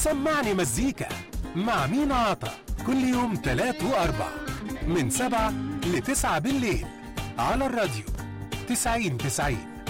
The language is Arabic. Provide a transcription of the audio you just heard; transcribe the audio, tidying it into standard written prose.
سمعني مزيكا مع مينا عطا كل يوم 3 و4 من 7 ل9 بالليل على الراديو 90-90.